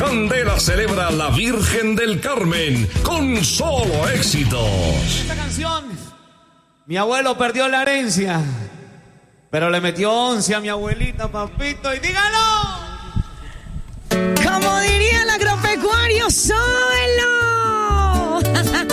Candela celebra a la Virgen del Carmen con solo éxitos. Esta canción, mi abuelo perdió la herencia, pero le metió 11 a mi abuelita, papito, y dígalo. Como diría el agropecuario, ¡súbelo!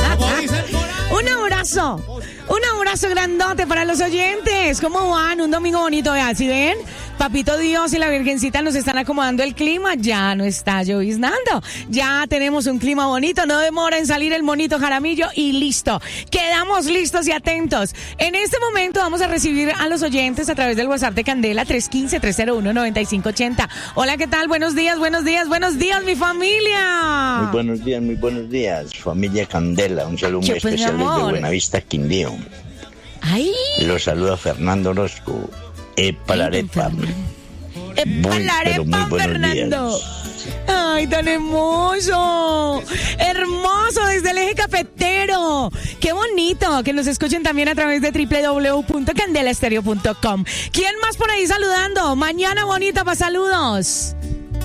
Un abrazo grandote para los oyentes. ¿Cómo van? Un domingo bonito, vean, ¿sí ven? Papito Dios y la Virgencita nos están acomodando el clima, ya no está lloviznando, ya tenemos un clima bonito, no demora en salir el monito Jaramillo y listo, quedamos listos y atentos. En este momento vamos a recibir a los oyentes a través del WhatsApp de Candela 315-301-9580. Hola, ¿qué tal? Buenos días, mi familia. Muy buenos días, familia Candela, un saludo muy especial desde Buenavista, Quindío. Ay. Los saluda Fernando Orozco. Epalarepa. Epalarepa, Fernando. Ay, tan hermoso. Hermoso desde el eje cafetero. Qué bonito que nos escuchen también a través de www.candelaestereo.com. ¿Quién más por ahí saludando? Mañana bonita para saludos.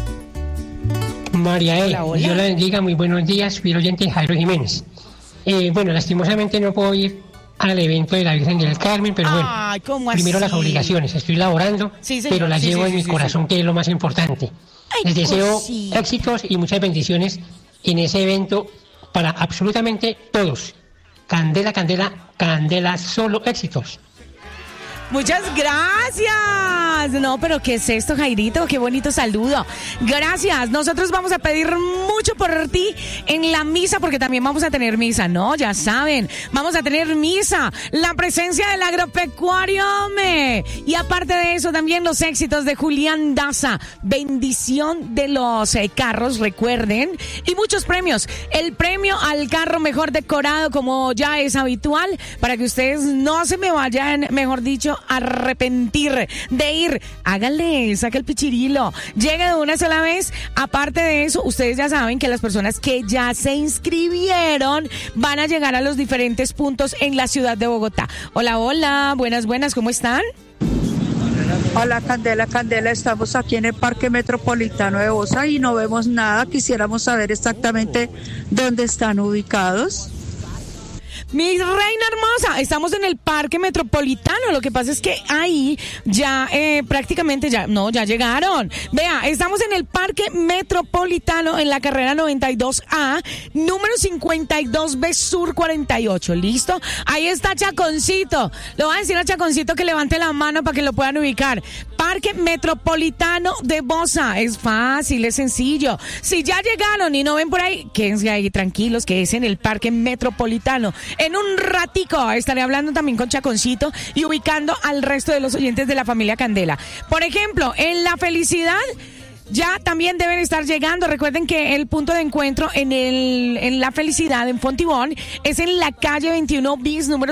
María hola. Dios la bendiga, muy buenos días, fiel oyente Jairo Jiménez. Bueno, lastimosamente no puedo ir al evento de la Virgen del Carmen, pero bueno, primero las obligaciones, estoy laborando, sí, pero las llevo en mi corazón, que es lo más importante. Les deseo éxitos y muchas bendiciones en ese evento para absolutamente todos. Candela, Candela, Candela, solo éxitos. Muchas gracias. No, pero ¿qué es esto, Jairito? Qué bonito saludo. Gracias. Nosotros vamos a pedir mucho por ti en la misa, porque también vamos a tener misa, ¿no? Ya saben, vamos a tener misa, la presencia del agropecuario, y aparte de eso también los éxitos de Julián Daza, bendición de los carros, recuerden, y muchos premios. El premio al carro mejor decorado, como ya es habitual, para que ustedes no se me vayan, mejor dicho, arrepentir de ir. Háganle, saca el pichirilo, llegue de una sola vez. Aparte de eso, ustedes ya saben que las personas que ya se inscribieron van a llegar a los diferentes puntos en la ciudad de Bogotá. Hola, buenas, ¿cómo están? Hola, Candela, estamos aquí en el Parque Metropolitano de Bosa y no vemos nada. Quisiéramos saber exactamente dónde están ubicados. Mi reina hermosa, estamos en el Parque Metropolitano. Lo que pasa es que ahí ya prácticamente ya llegaron. Vea, estamos en el Parque Metropolitano en la carrera 92A, número 52B Sur 48. ¿Listo? Ahí está Chaconcito. Le voy a decir a Chaconcito que levante la mano para que lo puedan ubicar. Parque Metropolitano de Bosa. Es fácil, es sencillo. Si ya llegaron y no ven por ahí, quédense ahí tranquilos, que es en el Parque Metropolitano. En un ratico estaré hablando también con Chaconcito y ubicando al resto de los oyentes de la familia Candela. Por ejemplo, en La Felicidad ya también deben estar llegando. Recuerden que el punto de encuentro en La Felicidad, en Fontibón, es en la calle 21 bis, número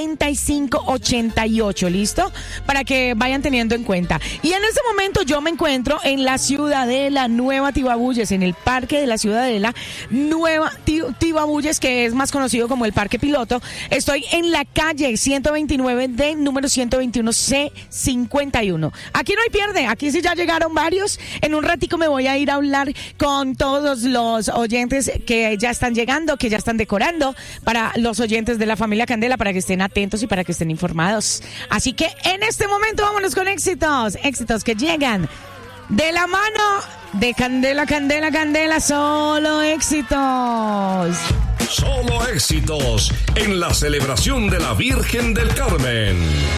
7588. ¿Listo? Para que vayan teniendo en cuenta. Y en este momento yo me encuentro en la Ciudadela Nueva Tibabuyes, en el Parque de la Ciudadela Nueva Tibabuyes, que es más conocido como el Parque Piloto. Estoy en la calle 129D, número 121C51. Aquí no hay pierde, aquí sí ya llegaron varios. En un ratico me voy a ir a hablar con todos los oyentes que ya están llegando, que ya están decorando, para los oyentes de la familia Candela, para que estén atentos y para que estén informados. Así que en este momento vámonos con éxitos que llegan de la mano de Candela, Candela, Candela, solo éxitos. Solo éxitos en la celebración de la Virgen del Carmen.